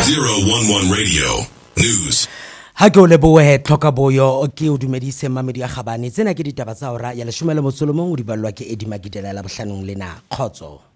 011 Radio News. Ha ke o lebohe tlhoka boyo ke o dumedise mamedi a gabane tsena ke ditaba tsa ora ya 10 o di ballwa ke Edi Magidela la bohlanong lena khotso.